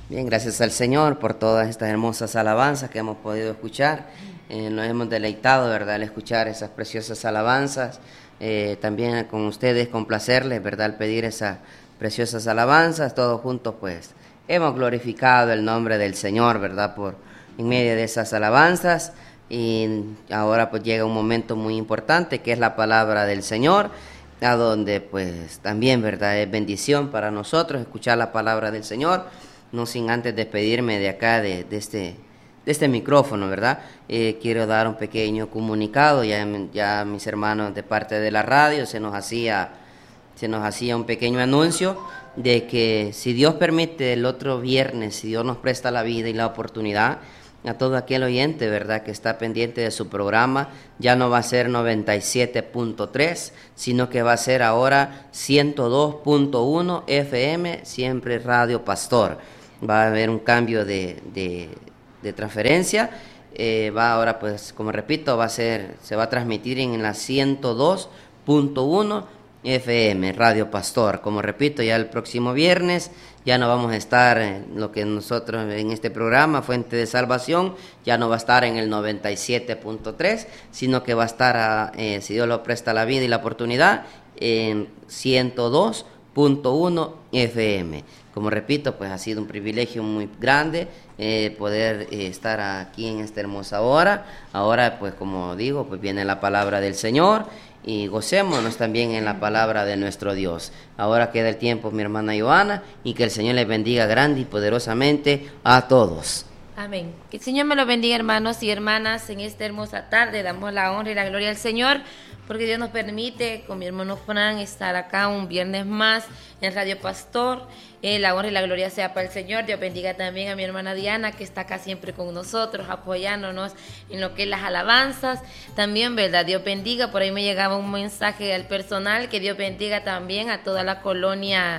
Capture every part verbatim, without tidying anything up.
Bien, gracias al Señor por todas estas hermosas alabanzas que hemos podido escuchar. Eh, nos hemos deleitado, ¿verdad?, al escuchar esas preciosas alabanzas. Eh, también con ustedes complacerles, ¿verdad?, al pedir esas preciosas alabanzas. Todos juntos, pues, hemos glorificado el nombre del Señor, ¿verdad?, por en medio de esas alabanzas. Y ahora, pues, llega un momento muy importante, que es la palabra del Señor, a donde, pues, también, ¿verdad?, es bendición para nosotros escuchar la palabra del Señor. No sin antes despedirme de acá, de, de, este, de este micrófono, ¿verdad? Eh, quiero dar un pequeño comunicado, ya, ya mis hermanos de parte de la radio se nos hacía, se nos hacía un pequeño anuncio de que si Dios permite el otro viernes, si Dios nos presta la vida y la oportunidad, a todo aquel oyente, ¿verdad?, que está pendiente de su programa, ya no va a ser noventa y siete punto tres, sino que va a ser ahora ciento dos punto uno F M, siempre Radio Pastor. Va a haber un cambio de, de, de transferencia, eh, va ahora, pues, como repito, va a ser, se va a transmitir en la ciento dos punto uno F M, Radio Pastor. Como repito, ya el próximo viernes ya no vamos a estar en lo que nosotros en este programa, Fuente de Salvación, ya no va a estar en el noventa y siete punto tres, sino que va a estar, a, eh, si Dios lo presta la vida y la oportunidad, en ciento dos punto uno F M. Como repito, pues ha sido un privilegio muy grande eh, poder eh, estar aquí en esta hermosa hora. Ahora, pues como digo, pues viene la palabra del Señor y gocémonos también en la palabra de nuestro Dios. Ahora queda el tiempo, mi hermana Joana, y que el Señor les bendiga grande y poderosamente a todos. Amén. Que el Señor me lo bendiga, hermanos y hermanas, en esta hermosa tarde. Damos la honra y la gloria al Señor, porque Dios nos permite, con mi hermano Fran, estar acá un viernes más en Radio Pastor. Eh, la honra y la gloria sea para el Señor. Dios bendiga también a mi hermana Diana, que está acá siempre con nosotros, apoyándonos en lo que es las alabanzas. También, ¿verdad? Dios bendiga. Por ahí me llegaba un mensaje al personal, que Dios bendiga también a toda la colonia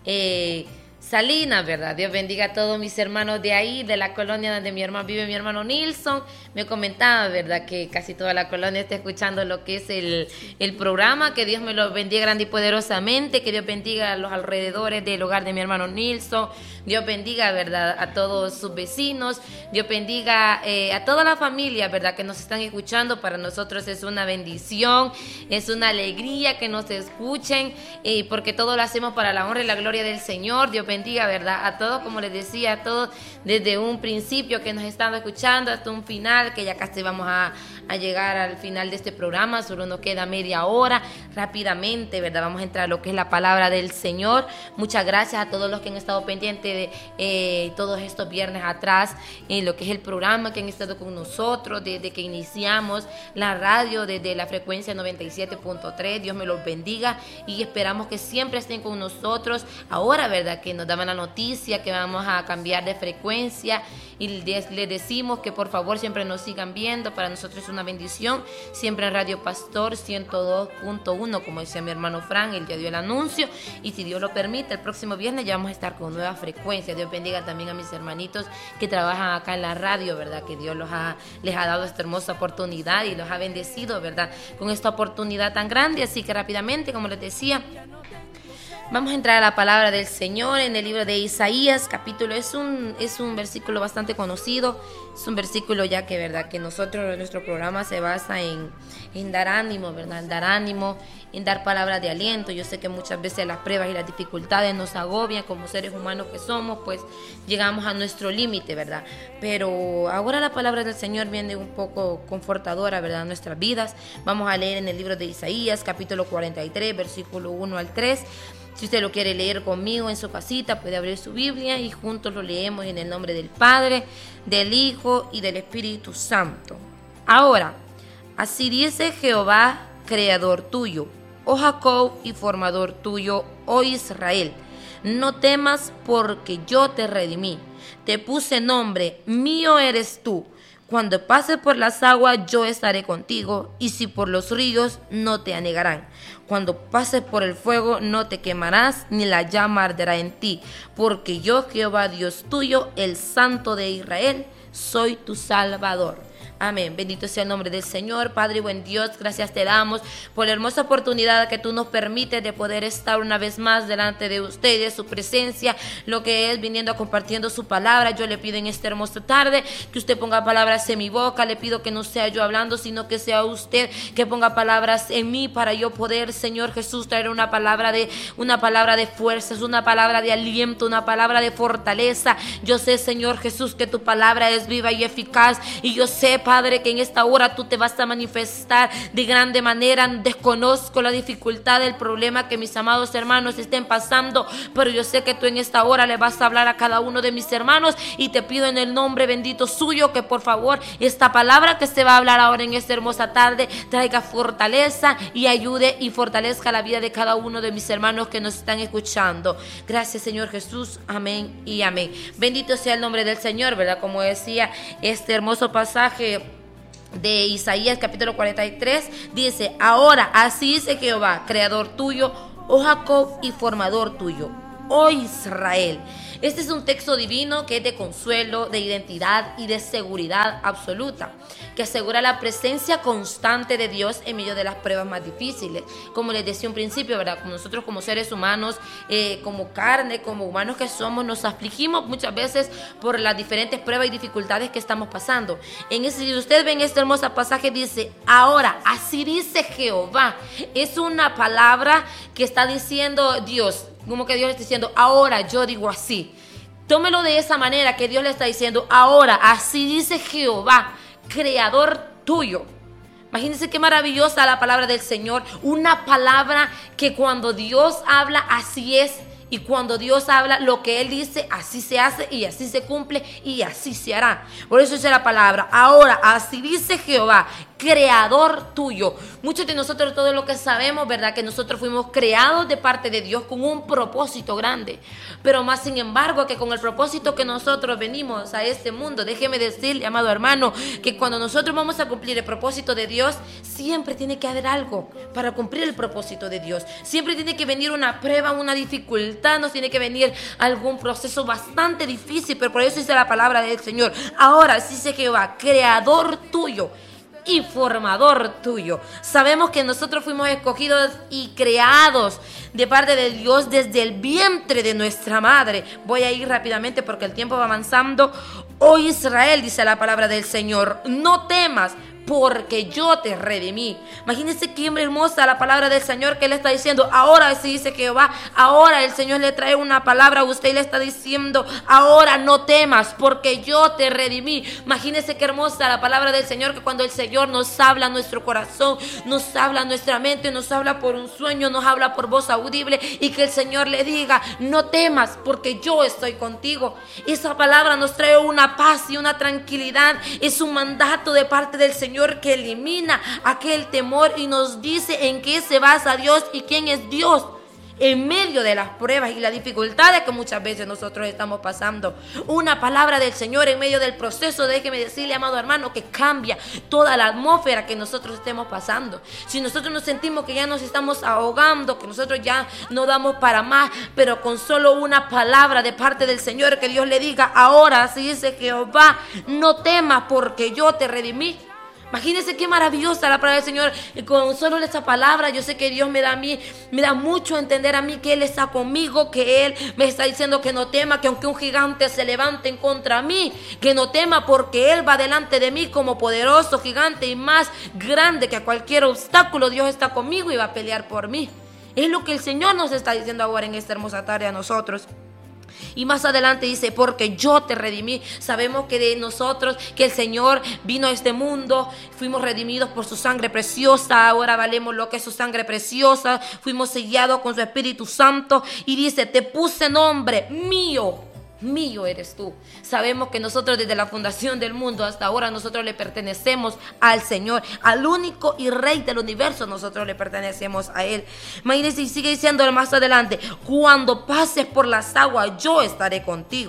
eh, Salinas, ¿verdad? Dios bendiga a todos mis hermanos de ahí, de la colonia donde mi hermano vive, mi hermano Nilson. Me comentaba, ¿verdad?, que casi toda la colonia está escuchando lo que es el, el programa. Que Dios me lo bendiga grande y poderosamente. Que Dios bendiga a los alrededores del hogar de mi hermano Nilson. Dios bendiga, ¿verdad?, a todos sus vecinos. Dios bendiga eh, a toda la familia, ¿verdad?, que nos están escuchando. Para nosotros es una bendición, es una alegría que nos escuchen, eh, porque todo lo hacemos para la honra y la gloria del Señor. Dios bendiga, ¿verdad?, a todos, como les decía, a todos desde un principio que nos están escuchando hasta un final, que ya casi vamos a, a llegar al final de este programa. Solo nos queda media hora. Rápidamente, ¿verdad?, vamos a entrar a lo que es la palabra del Señor. Muchas gracias a todos los que han estado pendientes de eh, todos estos viernes atrás en lo que es el programa, que han estado con nosotros desde que iniciamos la radio, desde la frecuencia noventa y siete punto tres. Dios me los bendiga y esperamos que siempre estén con nosotros. Ahora, ¿verdad?, que nos daban la noticia que vamos a cambiar de frecuencia, y les decimos que por favor siempre nos sigan viendo. Para nosotros es una bendición. Siempre en Radio Pastor ciento dos punto uno, como decía mi hermano Fran, él ya dio el anuncio, y si Dios lo permite, el próximo viernes ya vamos a estar con nueva frecuencia. Dios bendiga también a mis hermanitos que trabajan acá en la radio, ¿verdad?, que Dios los ha, les ha dado esta hermosa oportunidad y los ha bendecido, ¿verdad?, con esta oportunidad tan grande. Así que rápidamente, como les decía, vamos a entrar a la palabra del Señor en el libro de Isaías, capítulo, es un, es un versículo bastante conocido, es un versículo ya que, ¿verdad?, que nosotros, nuestro programa se basa en, en dar ánimo, ¿verdad?, en dar ánimo, en dar palabras de aliento. Yo sé que muchas veces las pruebas y las dificultades nos agobian como seres humanos que somos, pues llegamos a nuestro límite, ¿verdad? Pero ahora la palabra del Señor viene un poco confortadora, ¿verdad?, a nuestras vidas. Vamos a leer en el libro de Isaías, capítulo cuarenta y tres, versículo uno al tres. Si usted lo quiere leer conmigo en su casita, puede abrir su Biblia y juntos lo leemos en el nombre del Padre, del Hijo y del Espíritu Santo. Ahora, así dice Jehová, creador tuyo, oh Jacob, y formador tuyo, oh Israel. No temas, porque yo te redimí. Te puse nombre, mío eres tú. Cuando pases por las aguas, yo estaré contigo, y si por los ríos, no te anegarán. Cuando pases por el fuego, no te quemarás, ni la llama arderá en ti, porque yo, Jehová Dios tuyo, el Santo de Israel, soy tu Salvador. Amén. Bendito sea el nombre del Señor. Padre y buen Dios, gracias te damos por la hermosa oportunidad que tú nos permites de poder estar una vez más delante de usted, de su presencia, lo que es viniendo a compartiendo su palabra. Yo le pido en esta hermosa tarde que usted ponga palabras en mi boca. Le pido que no sea yo hablando, sino que sea usted que ponga palabras en mí para yo poder, Señor Jesús, traer una palabra de una palabra de fuerzas, una palabra de aliento, una palabra de fortaleza. Yo sé, Señor Jesús, que tu palabra es viva y eficaz, y yo sé, Padre, que en esta hora tú te vas a manifestar de grande manera. Desconozco la dificultad del problema que mis amados hermanos estén pasando, pero yo sé que tú en esta hora le vas a hablar a cada uno de mis hermanos, y te pido en el nombre bendito suyo que por favor esta palabra que se va a hablar ahora en esta hermosa tarde traiga fortaleza y ayude y fortalezca la vida de cada uno de mis hermanos que nos están escuchando. Gracias, Señor Jesús. Amén y amén. Bendito sea el nombre del Señor, ¿verdad? Como decía este hermoso pasaje de Isaías capítulo cuarenta y tres, dice: ahora así dice Jehová, creador tuyo, oh Jacob, y formador tuyo, oh Israel. Este es un texto divino que es de consuelo, de identidad y de seguridad absoluta, que asegura la presencia constante de Dios en medio de las pruebas más difíciles. Como les decía un principio, ¿verdad? Como nosotros como seres humanos, eh, como carne, como humanos que somos, nos afligimos muchas veces por las diferentes pruebas y dificultades que estamos pasando. En ese, si ustedes ven este hermoso pasaje, dice: ahora, así dice Jehová. Es una palabra que está diciendo Dios, como que Dios le está diciendo: ahora yo digo así. Tómelo de esa manera, que Dios le está diciendo: ahora, así dice Jehová, creador tuyo. Imagínense qué maravillosa la palabra del Señor. Una palabra que cuando Dios habla, así es. Y cuando Dios habla, lo que Él dice, así se hace y así se cumple y así se hará. Por eso dice la palabra: ahora, así dice Jehová, creador tuyo. Muchos de nosotros, todo lo que sabemos, ¿verdad? Que nosotros fuimos creados de parte de Dios con un propósito grande. Pero más sin embargo, que con el propósito que nosotros venimos a este mundo, déjeme decirle, amado hermano, que cuando nosotros vamos a cumplir el propósito de Dios, siempre tiene que haber algo para cumplir el propósito de Dios. Siempre tiene que venir una prueba, una dificultad, nos tiene que venir algún proceso bastante difícil. Pero por eso dice la palabra del Señor: ahora sí dice Jehová, creador tuyo y formador tuyo. Sabemos que nosotros fuimos escogidos y creados de parte de Dios desde el vientre de nuestra madre. Voy a ir rápidamente porque el tiempo va avanzando. Oh Israel, dice la palabra del Señor, no temas, porque yo te redimí. Imagínense qué hermosa la palabra del Señor, que Él está diciendo: ahora sí dice Jehová. Ahora el Señor le trae una palabra a usted y le está diciendo: ahora no temas, porque yo te redimí. Imagínense qué hermosa la palabra del Señor, que cuando el Señor nos habla a nuestro corazón, nos habla a nuestra mente, nos habla por un sueño, nos habla por voz audible, y que el Señor le diga: no temas, porque yo estoy contigo. Esa palabra nos trae una paz y una tranquilidad. Es un mandato de parte del Señor que elimina aquel temor y nos dice en qué se basa Dios y quién es Dios en medio de las pruebas y las dificultades que muchas veces nosotros estamos pasando. Una palabra del Señor en medio del proceso, déjeme decirle, amado hermano, que cambia toda la atmósfera que nosotros estemos pasando. Si nosotros nos sentimos que ya nos estamos ahogando, que nosotros ya no damos para más, pero con solo una palabra de parte del Señor, que Dios le diga: ahora así dice Jehová, no temas, porque yo te redimí. Imagínense qué maravillosa la palabra del Señor. Y con solo esta palabra, yo sé que Dios me da a mí, me da mucho a entender a mí que Él está conmigo, que Él me está diciendo que no tema, que aunque un gigante se levante en contra mí, que no tema, porque Él va delante de mí como poderoso gigante y más grande que a cualquier obstáculo. Dios está conmigo y va a pelear por mí. Es lo que el Señor nos está diciendo ahora en esta hermosa tarde a nosotros. Y más adelante dice: porque yo te redimí. Sabemos que de nosotros, que el Señor vino a este mundo, fuimos redimidos por su sangre preciosa. Ahora valemos lo que es su sangre preciosa. Fuimos sellados con su Espíritu Santo. Y dice: te puse nombre mío. Mío eres tú. Sabemos que nosotros desde la fundación del mundo hasta ahora nosotros le pertenecemos al Señor, al único y Rey del universo. Nosotros le pertenecemos a Él. Imagínense, y sigue diciendo más adelante: cuando pases por las aguas, yo estaré contigo.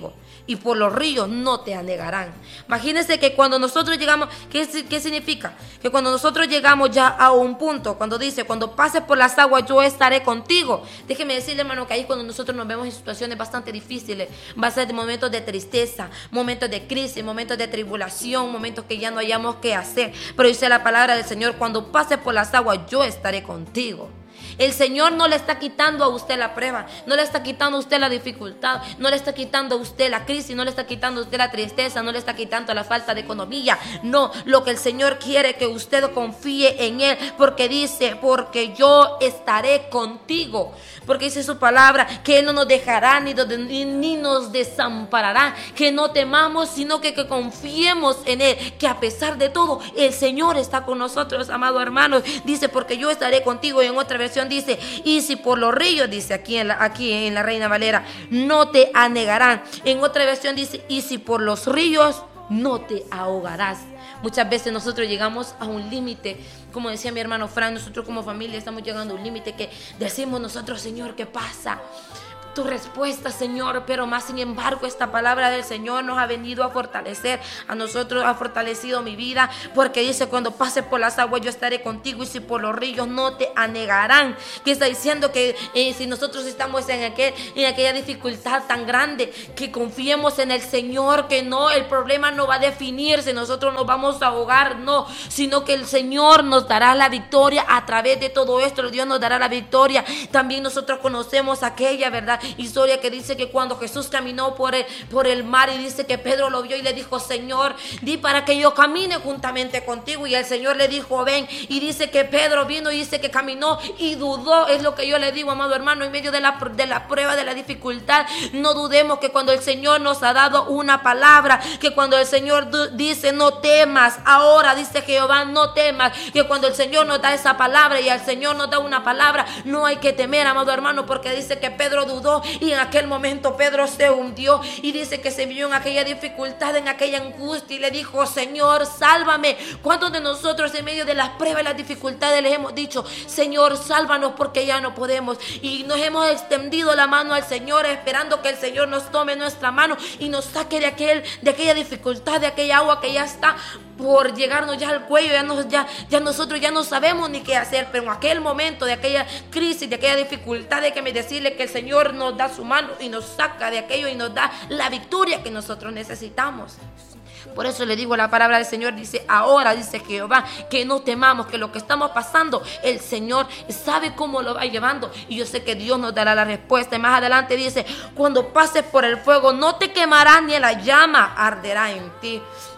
y por los ríos no te anegarán. Imagínense que cuando nosotros llegamos, ¿qué, ¿qué significa? Que cuando nosotros llegamos ya a un punto, cuando dice, cuando pases por las aguas yo estaré contigo. Déjeme decirle, hermano, que ahí cuando nosotros nos vemos en situaciones bastante difíciles, va a ser de momentos de tristeza, momentos de crisis, momentos de tribulación, momentos que ya no hayamos qué hacer. Pero dice la palabra del Señor, cuando pases por las aguas yo estaré contigo. El Señor no le está quitando a usted la prueba, no le está quitando a usted la dificultad, no le está quitando a usted la crisis, no le está quitando a usted la tristeza, no le está quitando la falta de economía. No, lo que el Señor quiere es que usted confíe en Él, porque dice, porque yo estaré contigo. Porque dice su palabra que Él no nos dejará ni, ni, ni nos desamparará, que no temamos, sino que, que confiemos en Él, que a pesar de todo el Señor está con nosotros, amados hermanos. Dice, porque yo estaré contigo. Y en otra versión dice, y si por los ríos, dice aquí en la, aquí en la Reina Valera, no te anegarán. En otra versión dice, y si por los ríos no te ahogarás. Muchas veces nosotros llegamos a un límite, como decía mi hermano Fran, nosotros como familia estamos llegando a un límite que decimos nosotros, Señor, ¿qué pasa? Tu respuesta, Señor, pero más sin embargo esta palabra del Señor nos ha venido a fortalecer, a nosotros ha fortalecido mi vida, porque dice, cuando pases por las aguas yo estaré contigo, y si por los ríos no te anegarán. Que está diciendo que eh, si nosotros estamos en, aquel, en aquella dificultad tan grande, que confiemos en el Señor, que no, el problema no va a definirse, nosotros nos vamos a ahogar, no, sino que el Señor nos dará la victoria a través de todo esto. Dios nos dará la victoria. También nosotros conocemos aquella, ¿verdad?, historia que dice que cuando Jesús caminó por el, por el mar, y dice que Pedro lo vio y le dijo, Señor, di para que yo camine juntamente contigo. Y el Señor le dijo, ven. Y dice que Pedro vino y dice que caminó y dudó. Es lo que yo le digo, amado hermano, en medio de la, de la prueba, de la dificultad, no dudemos que cuando el Señor nos ha dado una palabra, que cuando el Señor du- dice no temas, ahora dice Jehová, no temas, que cuando el Señor nos da esa palabra y el Señor nos da una palabra, no hay que temer, amado hermano, porque dice que Pedro dudó. Y en aquel momento Pedro se hundió, y dice que se vio en aquella dificultad, en aquella angustia, y le dijo, Señor, sálvame. ¿Cuántos de nosotros en medio de las pruebas y las dificultades les hemos dicho, Señor, sálvanos, porque ya no podemos? Y nos hemos extendido la mano al Señor, esperando que el Señor nos tome nuestra mano y nos saque de, aquel, de aquella dificultad, de aquella agua que ya está por llegarnos ya al cuello. Ya, nos, ya, ya nosotros ya no sabemos ni qué hacer. Pero en aquel momento de aquella crisis, de aquella dificultad, de que me decirle que el Señor nos da su mano y nos saca de aquello y nos da la victoria que nosotros necesitamos. Por eso le digo, la palabra del Señor dice, ahora dice Jehová, que no temamos, que lo que estamos pasando, el Señor sabe cómo lo va llevando, y yo sé que Dios nos dará la respuesta. Y más adelante dice, cuando pases por el fuego no te quemarás, ni la llama arderá en ti.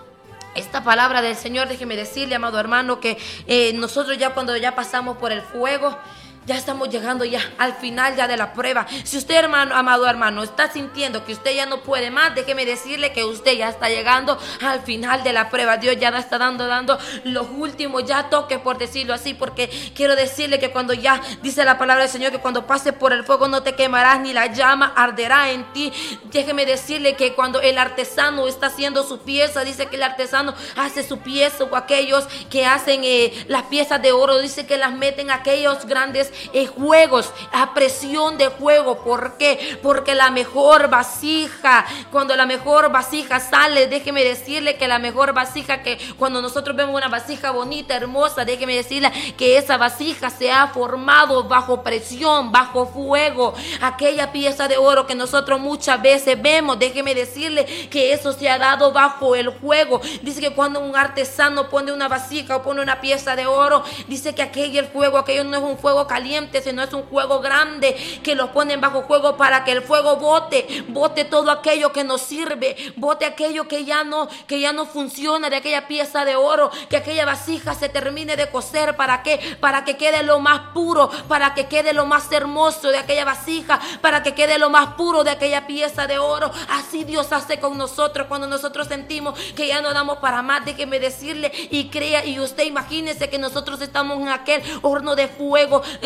Esta palabra del Señor, déjeme decirle, amado hermano, que eh, nosotros ya cuando ya pasamos por el fuego, ya estamos llegando ya al final ya de la prueba. Si usted, hermano, amado hermano, está sintiendo que usted ya no puede más, déjeme decirle que usted ya está llegando al final de la prueba. Dios ya está dando, dando los últimos ya toques, por decirlo así, porque quiero decirle que cuando ya dice la palabra del Señor que cuando pases por el fuego no te quemarás, ni la llama arderá en ti. Déjeme decirle que cuando el artesano está haciendo su pieza, dice que el artesano hace su pieza, o aquellos que hacen eh, las piezas de oro, dice que las meten a aquellos grandes Eh, juegos, a presión de juego. ¿Por qué? Porque la mejor vasija, cuando la mejor vasija sale, déjeme decirle que la mejor vasija, que cuando nosotros vemos una vasija bonita, hermosa, déjeme decirle que esa vasija se ha formado bajo presión, bajo fuego. Aquella pieza de oro que nosotros muchas veces vemos, déjeme decirle que eso se ha dado bajo el fuego. Dice que cuando un artesano pone una vasija o pone una pieza de oro, dice que aquello, el fuego, aquello no es un fuego caliente, sino es un fuego grande, que lo ponen bajo fuego para que el fuego bote, bote todo aquello que no sirve, bote aquello que ya no, que ya no funciona de aquella pieza de oro, que aquella vasija se termine de cocer. ¿Para qué? Para que quede lo más puro, para que quede lo más hermoso de aquella vasija, para que quede lo más puro de aquella pieza de oro. Así Dios hace con nosotros cuando nosotros sentimos que ya no damos para más. Déjeme decirle y crea, y usted imagínese que nosotros estamos en aquel horno de fuego, eh,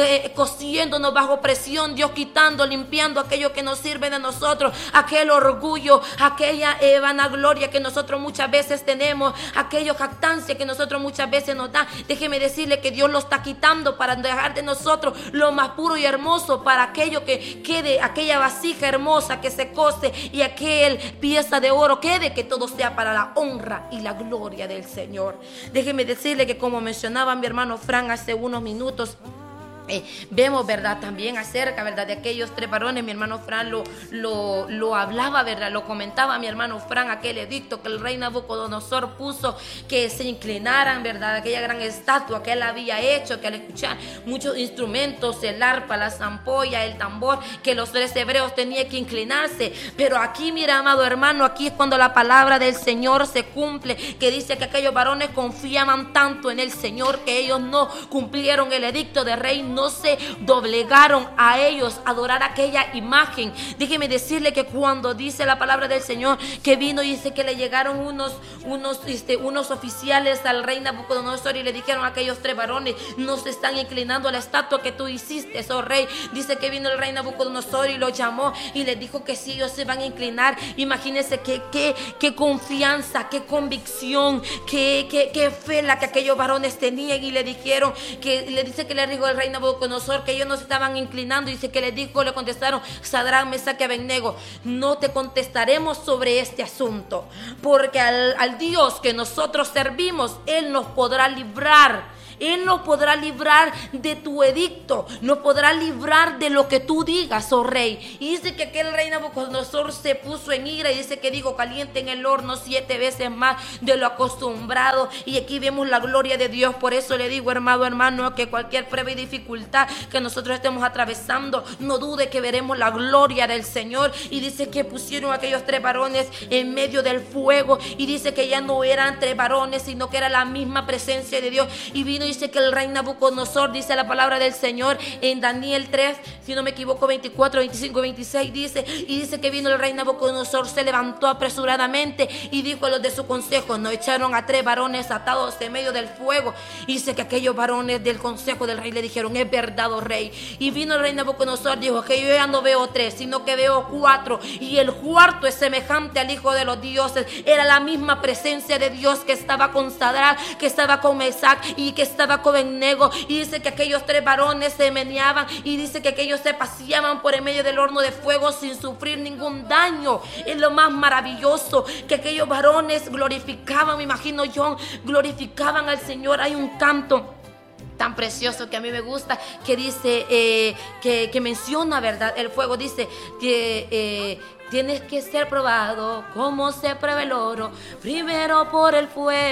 eh, cosiéndonos bajo presión, Dios quitando, limpiando aquello que nos sirve de nosotros, aquel orgullo, aquella eh, vanagloria que nosotros muchas veces tenemos, aquello jactancia que nosotros muchas veces nos da. Déjeme decirle que Dios lo está quitando para dejar de nosotros lo más puro y hermoso, para aquello que quede, aquella vasija hermosa que se cose y aquel pieza de oro quede, que todo sea para la honra y la gloria del Señor. Déjeme decirle que, como mencionaba mi hermano Fran hace unos minutos, Eh, vemos, verdad, también acerca, verdad, de aquellos tres varones. Mi hermano Fran lo, lo, lo hablaba, verdad, lo comentaba mi hermano Fran, aquel edicto que el rey Nabucodonosor puso, que se inclinaran, verdad, aquella gran estatua que él había hecho, que al escuchar muchos instrumentos, el arpa, la zampolla, el tambor, que los tres hebreos tenían que inclinarse. Pero aquí, mira, amado hermano, aquí es cuando la palabra del Señor se cumple, que dice que aquellos varones confiaban tanto en el Señor que ellos no cumplieron el edicto de rey, no se doblegaron a ellos a adorar aquella imagen. Déjeme decirle que cuando dice la palabra del Señor que vino, dice que le llegaron unos, unos, este, unos oficiales al rey Nabucodonosor y le dijeron a aquellos tres varones: no se están inclinando a la estatua que tú hiciste, oh rey. Dice que vino el rey Nabucodonosor y lo llamó y le dijo que si ellos se van a inclinar, imagínense qué qué, qué confianza, qué convicción, qué, qué, qué fe la que aquellos varones tenían, y le dijeron que le dice que le dijo el rey Nabucodonosor que ellos no se estaban inclinando. Dice que le dijo, le contestaron Sadrach, Mesach y Abednego: no te contestaremos sobre este asunto, porque al, al Dios que nosotros servimos, Él nos podrá librar. Él nos podrá librar de tu edicto, nos podrá librar de lo que tú digas, oh rey. Y dice que aquel rey Nabucodonosor se puso en ira, y dice que dijo: caliente en el horno siete veces más de lo acostumbrado. Y aquí vemos la gloria de Dios. Por eso le digo, hermano, hermano, que cualquier prueba y dificultad que nosotros estemos atravesando, no dude que veremos la gloria del Señor. Y dice que pusieron a aquellos tres varones en medio del fuego, y dice que ya no eran tres varones, sino que era la misma presencia de Dios. Y vino, dice que el rey Nabucodonosor, dice la palabra del Señor en Daniel tres, si no me equivoco, veinticuatro, veinticinco, veintiséis, dice, y dice que vino el rey Nabucodonosor, se levantó apresuradamente y dijo a los de su consejo: no echaron a tres varones atados en medio del fuego. Y dice que aquellos varones del consejo del rey le dijeron: es verdad, oh rey. Y vino el rey Nabucodonosor, dijo que yo ya no veo tres, sino que veo cuatro, y el cuarto es semejante al hijo de los dioses. Era la misma presencia de Dios que estaba con Sadrach, que estaba con Mesach y que estaba con Abednego. Y dice que aquellos tres varones se meneaban, y dice que aquellos se paseaban por en medio del horno de fuego sin sufrir ningún daño. Es lo más maravilloso, que aquellos varones glorificaban, me imagino yo, glorificaban al Señor. Hay un canto tan precioso que a mí me gusta, que dice, eh, que, que menciona, ¿verdad?, el fuego. Dice que eh, tienes que ser probado como se prueba el oro, primero por el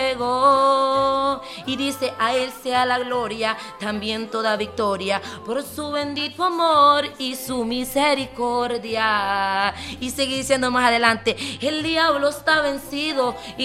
fuego. Y dice: a Él sea la gloria, también toda victoria, por su bendito amor y su misericordia. Y sigue diciendo más adelante: el diablo está vencido y